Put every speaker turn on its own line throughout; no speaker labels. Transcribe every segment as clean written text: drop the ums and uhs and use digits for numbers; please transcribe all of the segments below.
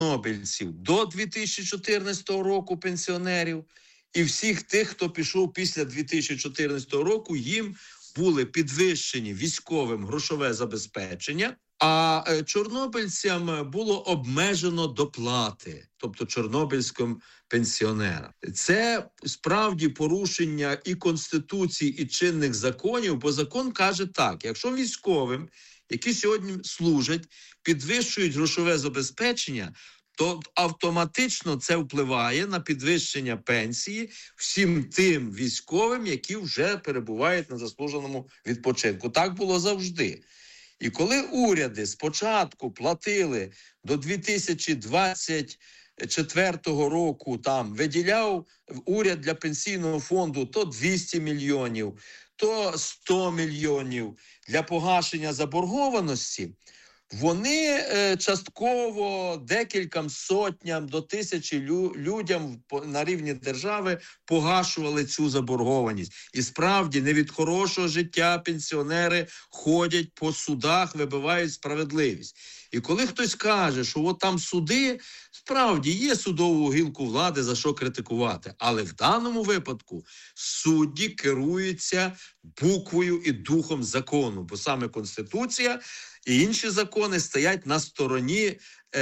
чорнобильців до 2014 року пенсіонерів, і всіх тих, хто пішов після 2014 року, їм були підвищені військовим грошове забезпечення, а чорнобильцям було обмежено доплати, тобто чорнобильським пенсіонерам. Це справді порушення і Конституції, і чинних законів, бо закон каже так: якщо військовим, які сьогодні служать, підвищують грошове забезпечення, то автоматично це впливає на підвищення пенсії всім тим військовим, які вже перебувають на заслуженому відпочинку. Так було завжди. І коли уряди спочатку платили до 2024 року, там виділяв уряд для пенсійного фонду то 200 мільйонів, то 100 мільйонів для погашення заборгованості, вони частково декільком сотням до тисячі людям на рівні держави погашували цю заборгованість. І справді не від хорошого життя пенсіонери ходять по судах, вибивають справедливість. І коли хтось каже, що от там суди, справді є судову гілку влади, за що критикувати. Але в даному випадку судді керуються буквою і духом закону, бо саме Конституція і інші закони стоять на стороні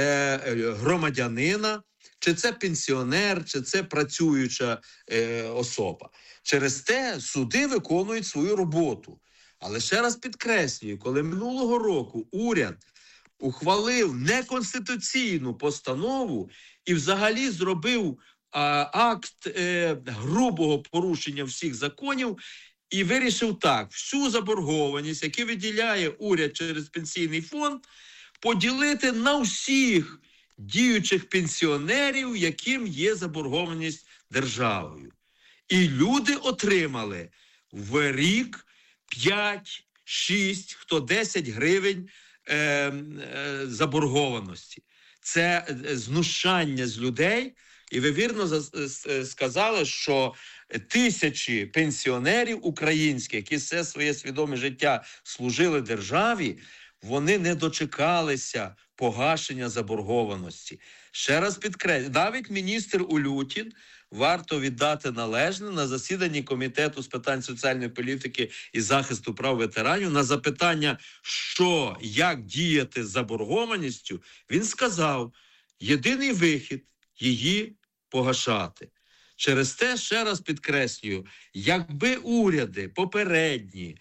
громадянина, чи це пенсіонер, чи це працююча особа. Через те суди виконують свою роботу. Але ще раз підкреслюю, коли минулого року уряд ухвалив неконституційну постанову і взагалі зробив акт грубого порушення всіх законів, і вирішив так: всю заборгованість, яку виділяє уряд через пенсійний фонд, поділити на всіх діючих пенсіонерів, яким є заборгованість державою. І люди отримали в рік 5, 6, хто 10 гривень заборгованості. Це знущання з людей. І ви вірно сказали, що тисячі пенсіонерів українських, які все своє свідоме життя служили державі, вони не дочекалися погашення заборгованості. Ще раз підкреслюю, навіть міністр Улютін, варто віддати належне, на засіданні Комітету з питань соціальної політики і захисту прав ветеранів на запитання, що, як діяти з заборгованістю, він сказав: єдиний вихід – її погашати. Через те, ще раз підкреслюю, якби уряди попередні,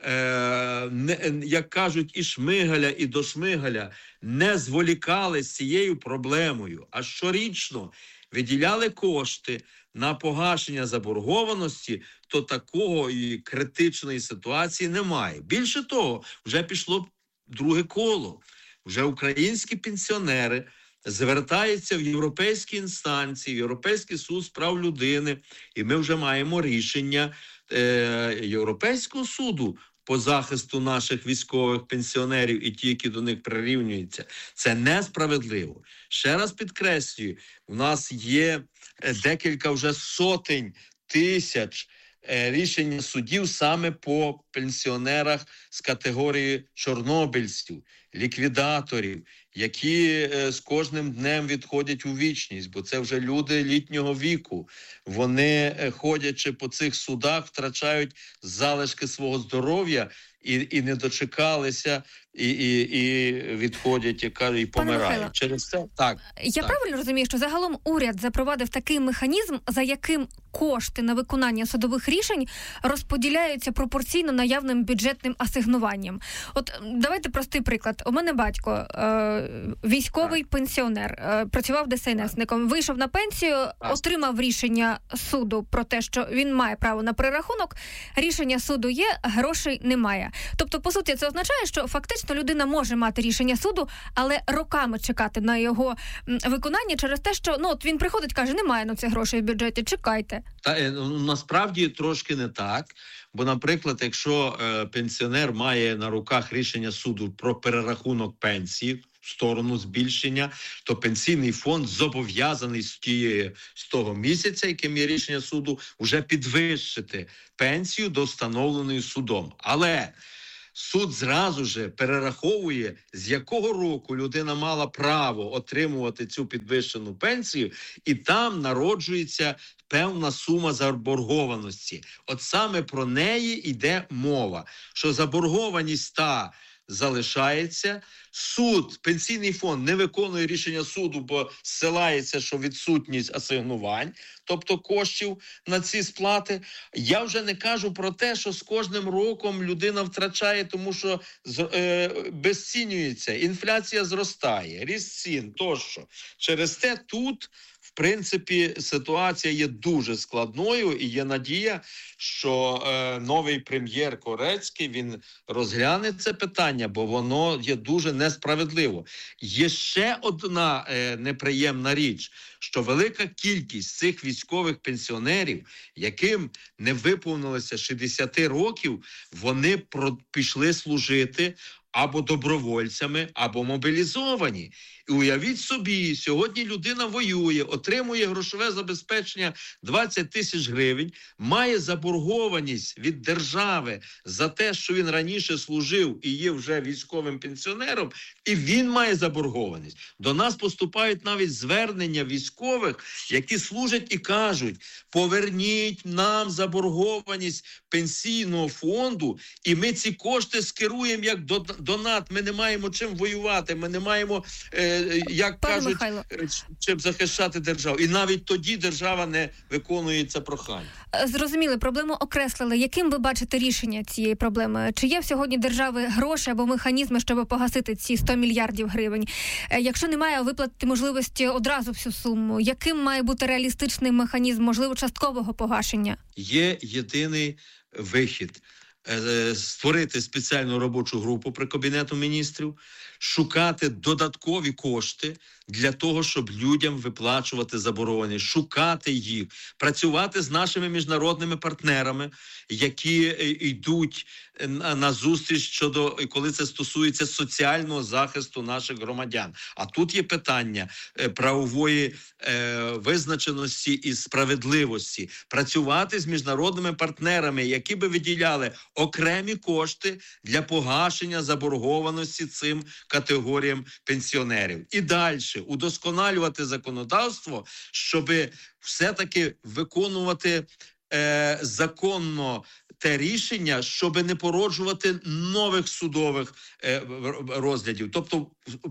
як кажуть, і Шмигаля, і до Шмигаля, не зволікали з цією проблемою, а щорічно виділяли кошти на погашення заборгованості, то такої критичної ситуації немає. Більше того, вже пішло друге коло. Вже українські пенсіонери звертаються в європейські інстанції, в Європейський суд з прав людини, і ми вже маємо рішення Європейського суду по захисту наших військових пенсіонерів і ті, які до них прирівнюються. Це несправедливо. Ще раз підкреслюю, у нас є декілька вже сотень тисяч рішення судів саме по пенсіонерах з категорії чорнобильців, ліквідаторів, які з кожним днем відходять у вічність, бо це вже люди літнього віку. Вони, ходячи по цих судах, втрачають залишки свого здоров'я і не дочекалися, і відходять, і помирають. Через це так.
Я правильно розумію, що загалом уряд запровадив такий механізм, за яким кошти на виконання судових рішень розподіляються пропорційно наявним бюджетним асигнуванням. От давайте простий приклад. У мене батько військовий пенсіонер, працював ДСНСником, вийшов на пенсію, отримав рішення суду про те, що він має право на перерахунок. Рішення суду є, грошей немає. Тобто, по суті, це означає, що фактично людина може мати рішення суду, але роками чекати на його виконання через те, що от він приходить, каже, немає на це грошей в бюджеті, чекайте.
Насправді трошки не так. Бо, наприклад, якщо пенсіонер має на руках рішення суду про перерахунок пенсії в сторону збільшення, то пенсійний фонд зобов'язаний з того місяця, яким є рішення суду, вже підвищити пенсію до встановленої судом. Але суд зразу же перераховує, з якого року людина мала право отримувати цю підвищену пенсію, і там народжується певна сума заборгованості. От саме про неї йде мова, що заборгованість та залишається, суд, пенсійний фонд не виконує рішення суду, бо зсилається, що відсутність асигнувань, тобто коштів на ці сплати. Я вже не кажу про те, що з кожним роком людина втрачає, тому що безцінюється, інфляція зростає, ріст цін тощо. Через те тут, в принципі, ситуація є дуже складною, і є надія, що новий прем'єр Корецький, він розгляне це питання, бо воно є дуже несправедливо. Є ще одна неприємна річ, що велика кількість цих військових пенсіонерів, яким не виповнилося 60 років, вони пішли служити або добровольцями, або мобілізовані. І уявіть собі, сьогодні людина воює, отримує грошове забезпечення 20 тисяч гривень, має заборгованість від держави за те, що він раніше служив і є вже військовим пенсіонером, і він має заборгованість. До нас поступають навіть звернення військових, які служать і кажуть: поверніть нам заборгованість пенсійного фонду, і ми ці кошти скеруємо як донат. Ми не маємо чим воювати, ми не маємо, як
Пане
кажуть,
Михайло,
чим захищати державу. І навіть тоді держава не виконує це прохання.
Зрозуміли, проблему окреслили. Яким ви бачите рішення цієї проблеми? Чи є в сьогодні держави гроші або механізми, щоб погасити ці 100 мільярдів гривень? Якщо немає виплати можливості одразу всю суму, яким має бути реалістичний механізм, можливо, часткового погашення?
Є єдиний вихід – створити спеціальну робочу групу при Кабінету міністрів, шукати додаткові кошти для того, щоб людям виплачувати заборгованість, шукати їх, працювати з нашими міжнародними партнерами, які йдуть на зустріч щодо, коли це стосується соціального захисту наших громадян. А тут є питання правової визначеності і справедливості. Працювати з міжнародними партнерами, які би виділяли окремі кошти для погашення заборгованості цим категоріям пенсіонерів. І далі удосконалювати законодавство, щоб все-таки виконувати законно те рішення, щоб не породжувати нових судових розглядів. Тобто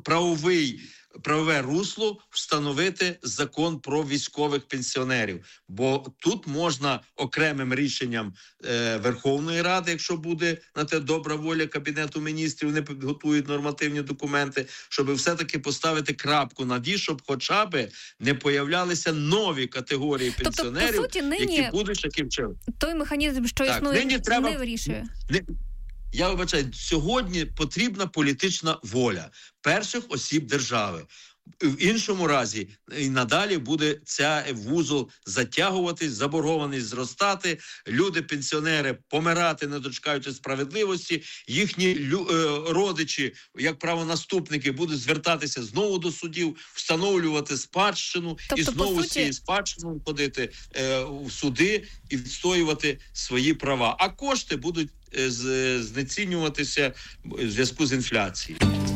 правове русло встановити закон про військових пенсіонерів. Бо тут можна окремим рішенням Верховної Ради, якщо буде на те добра воля Кабінету міністрів, не підготують нормативні документи, щоб все-таки поставити крапку над «і», щоб хоча б не появлялися нові категорії пенсіонерів,
тобто, по суті, нині
які будуть таким чином.
Той механізм, що існує, не вирішує.
Я вибачаю, сьогодні потрібна політична воля перших осіб держави. В іншому разі і надалі буде ця вузол затягуватись, заборгованість зростати, люди, пенсіонери, помирати, не дочекаючи справедливості, їхні родичі, як правонаступники, будуть звертатися знову до судів, встановлювати спадщину, тобто, і знову з цією спадщиною ходити в суди і відстоювати свої права. А кошти будуть знецінюватися в зв'язку з інфляцією.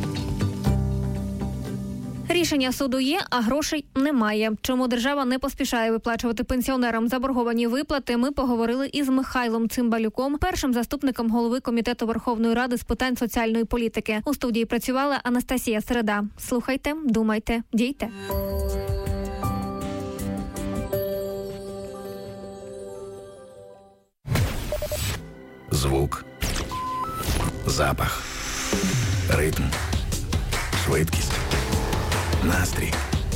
Рішення суду є, а грошей немає. Чому держава не поспішає виплачувати пенсіонерам заборговані виплати, ми поговорили із Михайлом Цимбалюком, першим заступником голови Комітету Верховної Ради з питань соціальної політики. У студії працювала Анастасія Середа. Слухайте, думайте, дійте.
Звук, запах, ритм, швидкість, настрій,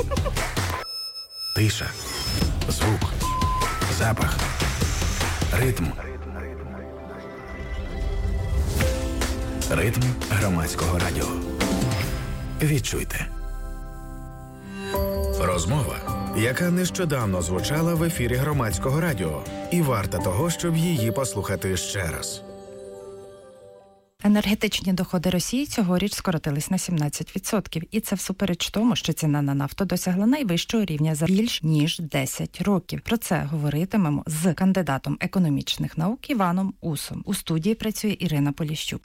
тиша, звук, запах, ритм. Ритм громадського радіо. Відчуйте. Розмова, яка нещодавно звучала в ефірі громадського радіо. І варта того, щоб її послухати ще раз.
Енергетичні доходи Росії цьогоріч скоротились на 17%. І це всупереч тому, що ціна на нафту досягла найвищого рівня за більш ніж 10 років. Про це говоритимемо з кандидатом економічних наук Іваном Усом. У студії працює Ірина Поліщук.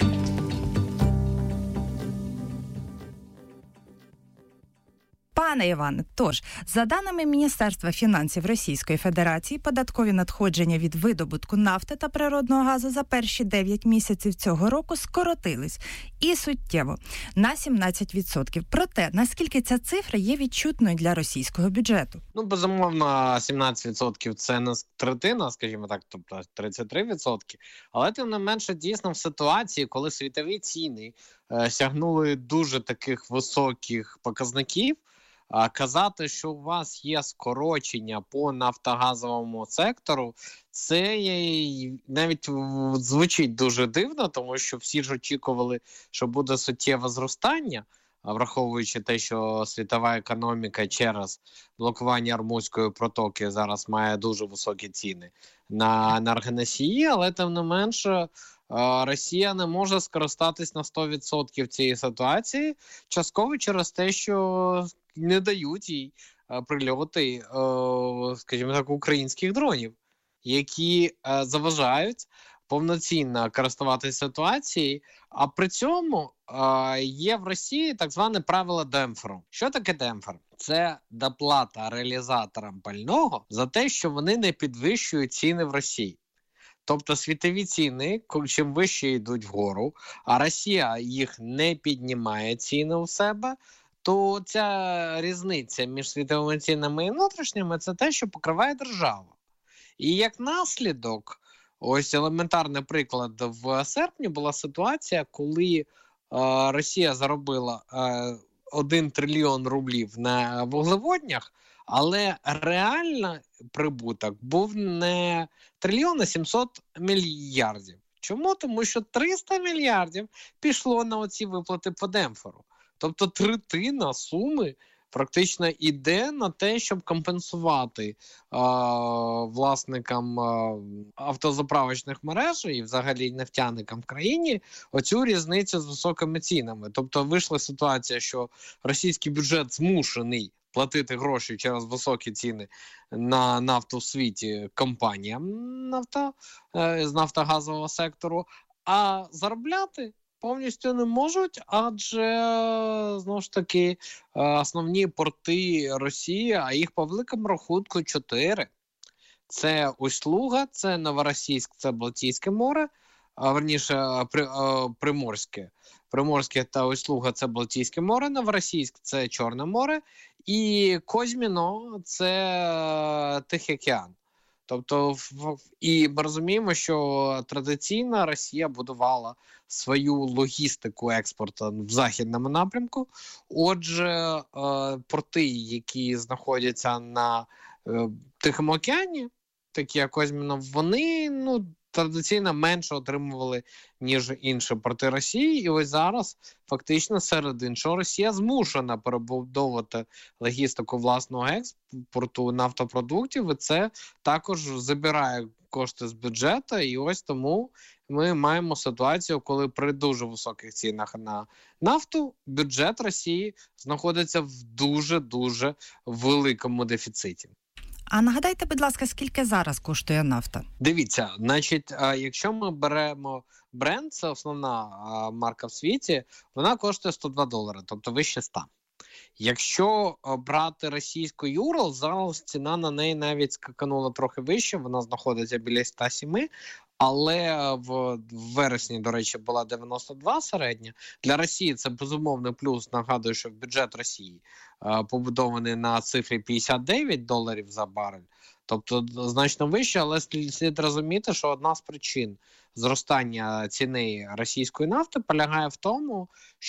Пане Іване, тож, за даними Міністерства фінансів Російської Федерації, податкові надходження від видобутку нафти та природного газу за перші 9 місяців цього року скоротились. І суттєво – на 17%. Проте, наскільки ця цифра є відчутною для російського бюджету?
Безумовно, 17% – це не третина, скажімо так, тобто 33%. Але, тим не менше, дійсно, в ситуації, коли світові ціни сягнули дуже таких високих показників, казати, що у вас є скорочення по нафтогазовому сектору, це навіть звучить дуже дивно, тому що всі ж очікували, що буде суттєве зростання, враховуючи те, що світова економіка через блокування Ормузької протоки зараз має дуже високі ціни на енергоносії, але тим не менше Росія не може скористатись на 100% цієї ситуації, частково через те, що не дають їй прильоти, скажімо так, українських дронів, які заважають повноцінно користуватися ситуацією, а при цьому є в Росії так зване правило демпферу. Що таке демпфер? Це доплата реалізаторам пального за те, що вони не підвищують ціни в Росії. Тобто світові ціни, чим вище йдуть вгору, а Росія їх не піднімає ціни у себе, то ця різниця між світовими цінами і внутрішніми – це те, що покриває держава. І як наслідок, ось елементарний приклад, в серпні була ситуація, коли Росія заробила 1 трильйон рублів на вуглеводнях, але реально прибуток був не трильйон, а 700 мільярдів. Чому? Тому що 300 мільярдів пішло на оці виплати по демпферу. Тобто третина суми практично йде на те, щоб компенсувати власникам автозаправочних мереж і взагалі нефтяникам в країні оцю різницю з високими цінами. Тобто вийшла ситуація, що російський бюджет змушений платити гроші через високі ціни на нафту в світі компаніям з нафтогазового сектору, а заробляти повністю не можуть, адже, знову ж таки, основні порти Росії, а їх по великому рахунку 4. Це Усть-Луга, це Новоросійськ, це Балтійське море, верніше Приморське. Приморське та Усть-Луга – це Балтійське море, Новоросійськ – це Чорне море, і Козьміно – це Тихий океан. Тобто, і ми розуміємо, що традиційно Росія будувала свою логістику експорту в західному напрямку. Отже, порти, які знаходяться на Тихому океані, такі як Козьміно, вони традиційно менше отримували, ніж інші порти Росії. І ось зараз, фактично, серед іншого, Росія змушена перебудовувати логістику власного експорту нафтопродуктів, і це також забирає кошти з бюджету. І ось тому ми маємо ситуацію, коли при дуже високих цінах на нафту бюджет Росії знаходиться в дуже-дуже великому дефіциті.
А нагадайте, будь ласка, скільки зараз коштує нафта?
Дивіться, значить, якщо ми беремо Brent, це основна марка в світі, вона коштує $102, тобто вище 100. Якщо брати російську Урал, зараз ціна на неї навіть скаканула трохи вище, вона знаходиться біля 107, але в вересні, до речі, була 92 середня. Для Росії це безумовний плюс. Нагадую, що бюджет Росії побудований на цифрі $59 за барель, тобто значно вище, але слід розуміти, що одна з причин зростання ціни російської нафти полягає в тому,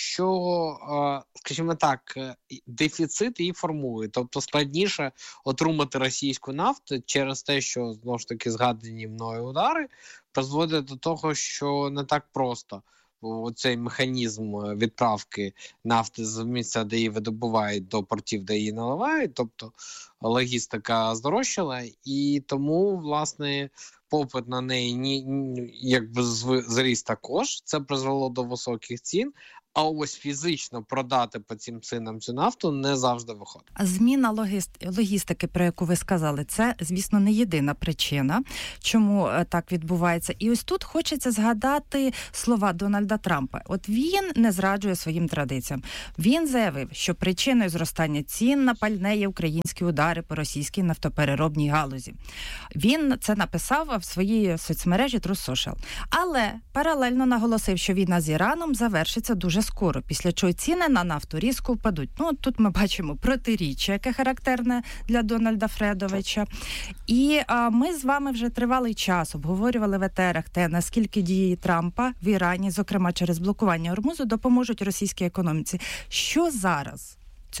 що, скажімо так, дефіцит її формує. Тобто складніше отримати російську нафту через те, що, знову ж таки, згадані мною удари призводять до того, що не так просто оцей механізм відправки нафти з місця, де її видобувають, до портів, де її наливають, тобто логістика здорожчала, і тому, власне, попит на неї якби зріс також, це призвело до високих цін. А ось фізично продати по цим цінам цю нафту не завжди виходить.
Зміна логістики, про яку ви сказали, це, звісно, не єдина причина, чому так відбувається. І ось тут хочеться згадати слова Дональда Трампа. От він не зраджує своїм традиціям. Він заявив, що причиною зростання цін на пальне є українські удари по російській нафтопереробній галузі. Він це написав в своїй соцмережі Truth Social. Але паралельно наголосив, що війна з Іраном завершиться дуже скоро, після чого ціни на нафту різко впадуть. Ну, тут ми бачимо протиріччя, яке характерне для Дональда Фредовича. І ми з вами вже тривалий час обговорювали в етерах те, наскільки дії Трампа в Ірані, зокрема через блокування Ормузу, допоможуть російській економіці. Що зараз?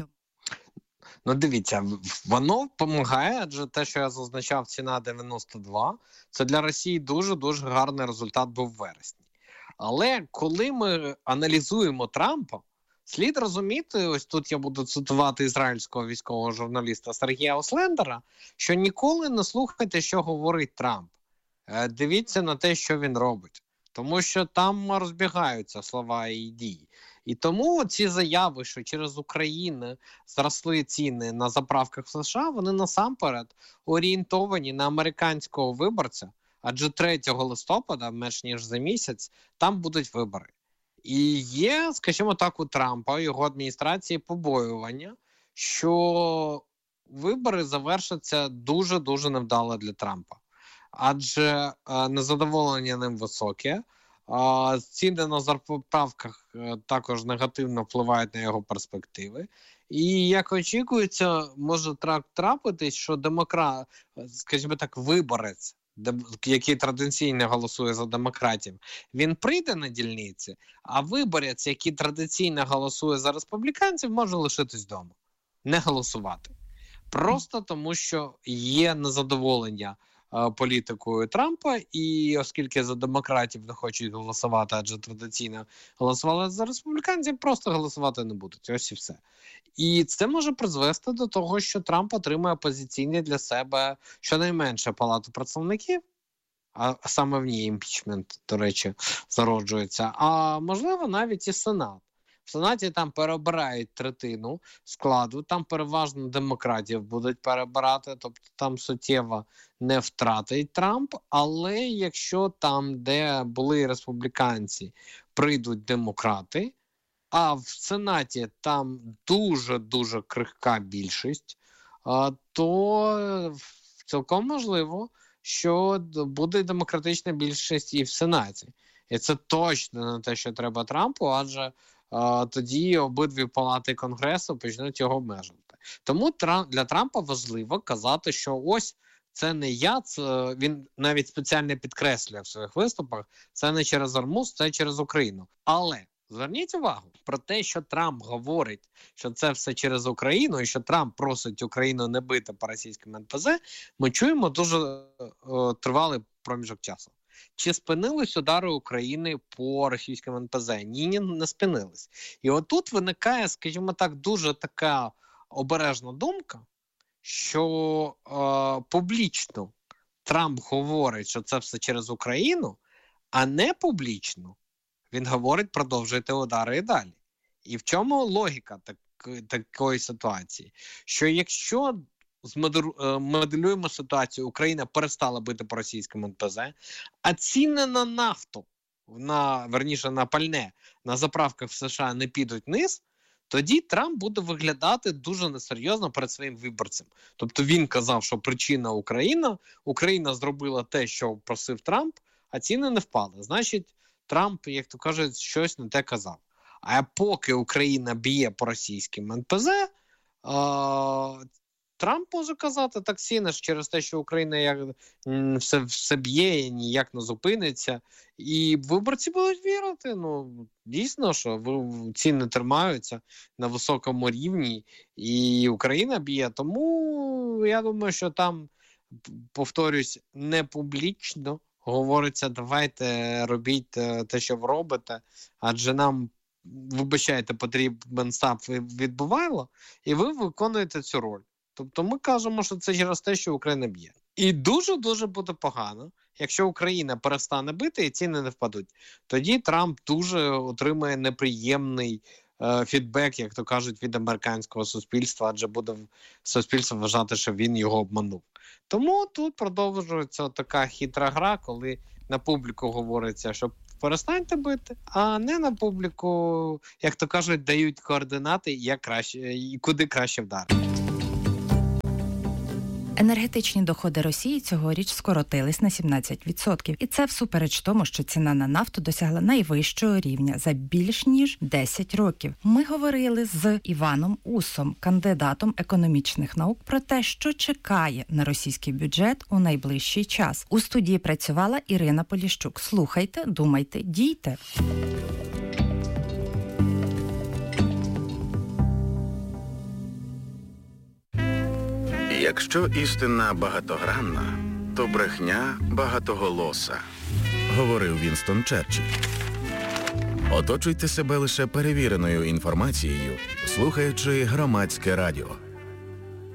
Ну, дивіться, воно допомагає, адже те, що я зазначав, ціна 92, це для Росії дуже-дуже гарний результат був в вересні. Але коли ми аналізуємо Трампа, слід розуміти, ось тут я буду цитувати ізраїльського військового журналіста Сергія Ослендера, що ніколи не слухайте, що говорить Трамп. Дивіться на те, що він робить. Тому що там розбігаються слова і дії. І тому ці заяви, що через Україну зросли ціни на заправках в США, вони насамперед орієнтовані на американського виборця, адже 3 листопада, менш ніж за місяць, там будуть вибори. І є, скажімо так, у Трампа, його адміністрації побоювання, що вибори завершаться дуже-дуже невдало для Трампа. Адже незадоволення ним високе, ціни на заправках також негативно впливають на його перспективи. І, як очікується, може трапитись, що демократ, скажімо так, виборець, який традиційно голосує за демократів, він прийде на дільниці, а виборець, який традиційно голосує за республіканців, може лишитись вдома, не голосувати. Просто тому, що є незадоволення політикою Трампа, і оскільки за демократів не хочуть голосувати, адже традиційно голосували за республіканців, просто голосувати не будуть. Ось і все. І це може призвести до того, що Трамп отримає опозиційні для себе щонайменше Палату представників, а саме в ній імпічмент, до речі, зароджується, а можливо навіть і Сенат. В Сенаті там перебирають третину складу, там переважно демократів будуть перебирати, тобто там суттєво не втратить Трамп, але якщо там, де були республіканці, прийдуть демократи, а в Сенаті там дуже-дуже крихка більшість, то цілком можливо, що буде демократична більшість і в Сенаті. І це точно не те, що треба Трампу, адже тоді обидві палати Конгресу почнуть його обмежувати. Тому для Трампа важливо казати, що ось це не я, це він навіть спеціально підкреслює в своїх виступах, це не через Ормуз, це через Україну. Але зверніть увагу про те, що Трамп говорить, що це все через Україну, і що Трамп просить Україну не бити по російським НПЗ, ми чуємо дуже тривалий проміжок часу. Чи спинились удари України по російським НПЗ? Ні, не спинились. І отут виникає, скажімо так, дуже така обережна думка, що публічно Трамп говорить, що це все через Україну, а не публічно він говорить, продовжуйте удари і далі. І в чому логіка такої ситуації? Що якщо моделюємо ситуацію, Україна перестала бити по російським НПЗ, а ціни на нафту, на пальне, на заправках в США не підуть вниз, тоді Трамп буде виглядати дуже несерйозно перед своїм виборцем. Тобто він казав, що причина Україна зробила те, що просив Трамп, а ціни не впали. Значить, Трамп, як то кажуть, щось не те казав. А поки Україна б'є по російським НПЗ, Трамп може казати, так ціни ж через те, що Україна все б'є і ніяк не зупиниться. І виборці будуть вірити. Ну, дійсно, що ціни тримаються на високому рівні, і Україна б'є. Тому я думаю, що там, повторюсь, не публічно говориться, давайте робіть те, що ви робите, адже нам, вибачайте, потрібен САП відбувало, і ви виконуєте цю роль. Тобто ми кажемо, що це через те, що Україна б'є. І дуже-дуже буде погано, якщо Україна перестане бити і ціни не впадуть. Тоді Трамп дуже отримає неприємний фідбек, як то кажуть, від американського суспільства, адже буде суспільство вважати, що він його обманув. Тому тут продовжується така хитра гра, коли на публіку говориться, що перестаньте бити, а не на публіку, як то кажуть, дають координати, як краще, і куди краще вдарити.
Енергетичні доходи Росії цьогоріч скоротились на 17%. І це всупереч тому, що ціна на нафту досягла найвищого рівня за більш ніж 10 років. Ми говорили з Іваном Усом, кандидатом економічних наук, про те, що чекає на російський бюджет у найближчий час. У студії працювала Ірина Поліщук. Слухайте, думайте, дійте.
Якщо істина багатогранна, то брехня багатоголоса, говорив Вінстон Черчилль. Оточуйте себе лише перевіреною інформацією, слухаючи Громадське радіо.